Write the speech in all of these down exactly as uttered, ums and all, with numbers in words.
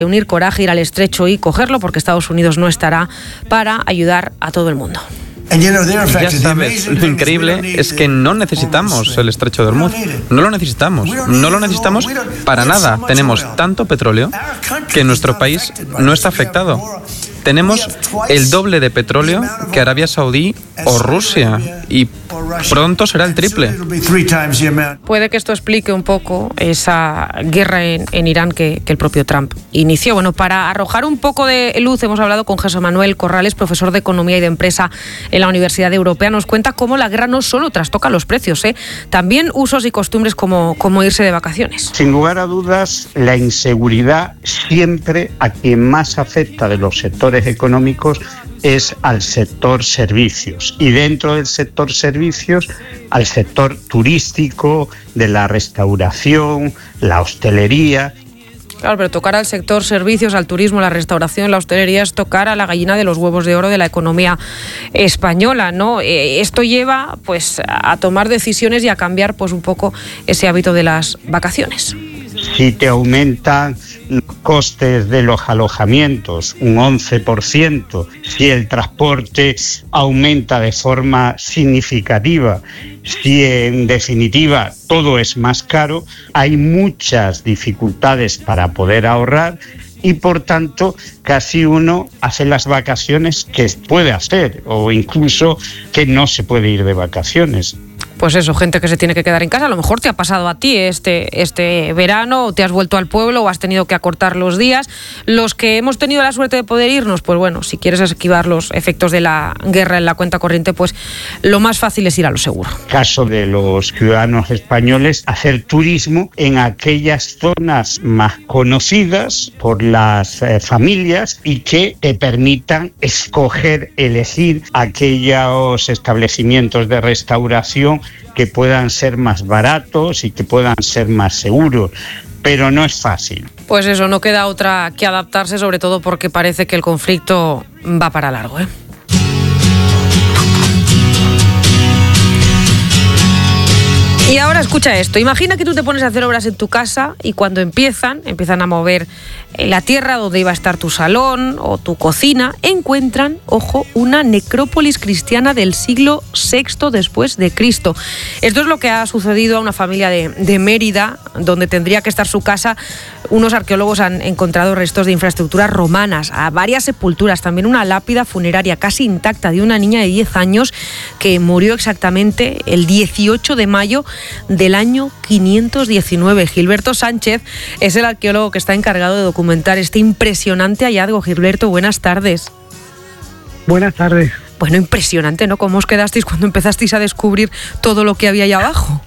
unir coraje, ir al estrecho y cogerlo, porque Estados Unidos no estará para ayudar a todo el mundo. Ya sabes, lo increíble es que no necesitamos el estrecho de Hormuz. No lo necesitamos. No lo necesitamos para nada. Tenemos tanto petróleo que nuestro país no está afectado. Tenemos el doble de petróleo que Arabia Saudí o Rusia y pronto será el triple. Puede que esto explique un poco esa guerra en, en Irán que, que el propio Trump inició. Bueno, para arrojar un poco de luz hemos hablado con José Manuel Corrales, profesor de Economía y de Empresa en la Universidad Europea. Nos cuenta cómo la guerra no solo trastoca los precios, ¿eh? También usos y costumbres como, como irse de vacaciones. Sin lugar a dudas, la inseguridad siempre a quien más afecta de los sectores económicos es al sector servicios, y dentro del sector servicios al sector turístico, de la restauración, la hostelería. Claro, pero tocar al sector servicios, al turismo, la restauración, la hostelería es tocar a la gallina de los huevos de oro de la economía española, ¿no? Eh, esto lleva pues a tomar decisiones y a cambiar pues un poco ese hábito de las vacaciones. Si te aumentan los costes de los alojamientos un once por ciento, si el transporte aumenta de forma significativa, si en definitiva todo es más caro, hay muchas dificultades para poder ahorrar y por tanto casi uno hace las vacaciones que puede hacer o incluso que no se puede ir de vacaciones. Pues eso, gente que se tiene que quedar en casa. A lo mejor te ha pasado a ti este, este verano, o te has vuelto al pueblo o has tenido que acortar los días. Los que hemos tenido la suerte de poder irnos, pues bueno, si quieres esquivar los efectos de la guerra en la cuenta corriente, pues lo más fácil es ir a lo seguro. Caso de los ciudadanos españoles, hacer turismo en aquellas zonas más conocidas por las eh, familias y que te permitan escoger, elegir aquellos establecimientos de restauración que puedan ser más baratos y que puedan ser más seguros, pero no es fácil. Pues eso, no queda otra que adaptarse, sobre todo porque parece que el conflicto va para largo, ¿eh? Y ahora escucha esto, imagina que tú te pones a hacer obras en tu casa y cuando empiezan, empiezan a mover la tierra donde iba a estar tu salón o tu cocina, encuentran, ojo, una necrópolis cristiana del siglo sexto después de Cristo. Esto es lo que ha sucedido a una familia de, de Mérida, donde tendría que estar su casa. Unos arqueólogos han encontrado restos de infraestructuras romanas, a varias sepulturas, también una lápida funeraria casi intacta de una niña de diez años que murió exactamente el dieciocho de mayo del año quinientos diecinueve. Gilberto Sánchez es el arqueólogo que está encargado de documentar este impresionante hallazgo. Gilberto, buenas tardes. Buenas tardes. Bueno, impresionante, ¿no? ¿Cómo os quedasteis cuando empezasteis a descubrir todo lo que había allá abajo?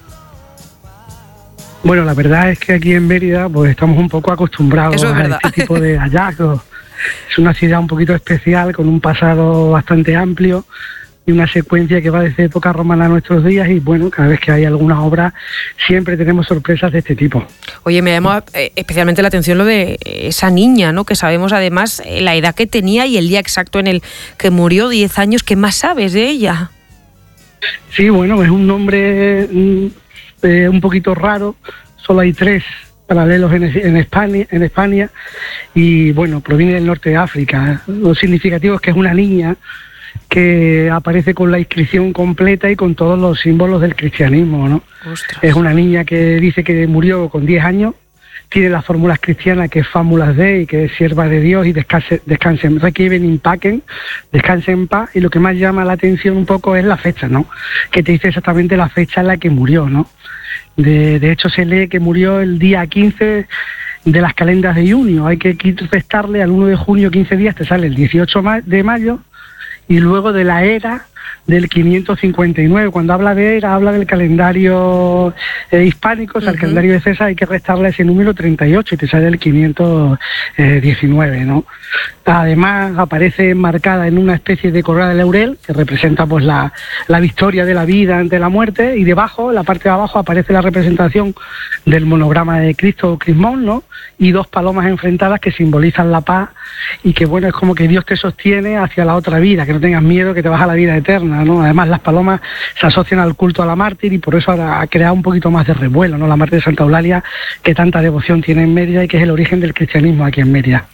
Bueno, la verdad es que aquí en Mérida pues estamos un poco acostumbrados Eso es a verdad. este tipo de hallazgos. Es una ciudad un poquito especial, con un pasado bastante amplio y una secuencia que va desde época romana a nuestros días, y bueno, cada vez que hay alguna obra siempre tenemos sorpresas de este tipo. Oye, me llamó eh, especialmente la atención lo de esa niña, ¿no? Que sabemos además eh, la edad que tenía y el día exacto en el que murió, diez años. ¿Qué más sabes de ella? Sí, bueno, es un nombre mm, eh, un poquito raro, solo hay tres paralelos en, en España, en España, y bueno, proviene del norte de África. Lo significativo es que es una niña que aparece con la inscripción completa y con todos los símbolos del cristianismo, ¿no? Ostras. Es una niña que dice que murió con diez años, tiene las fórmulas cristianas, que es Fámulas Dei, que es sierva de Dios y descanse, descansen, requieren impaquen, descanse en paz, y lo que más llama la atención un poco es la fecha, ¿no? Que te dice exactamente la fecha en la que murió, ¿no? De, de hecho se lee que murió el día quince de las calendas de junio, hay que restarle al uno de junio quince días, te sale el dieciocho de mayo, y luego de la era del quinientos cincuenta y nueve. Cuando habla de era, habla del calendario eh, hispánico, o sea, uh-huh. El calendario de César, hay que restarle ese número treinta y ocho y te sale el quinientos diecinueve, ¿no? Además, aparece enmarcada en una especie de corona de laurel, que representa pues la, la victoria de la vida ante la muerte, y debajo, en la parte de abajo, aparece la representación del monograma de Cristo o Crismón, ¿no? Y dos palomas enfrentadas que simbolizan la paz y que bueno, es como que Dios te sostiene hacia la otra vida, que no tengas miedo, que te vas a la vida eterna, ¿no? Además las palomas se asocian al culto a la mártir y por eso ha creado un poquito más de revuelo, ¿no? La mártir de Santa Eulalia, que tanta devoción tiene en Mérida y que es el origen del cristianismo aquí en Mérida.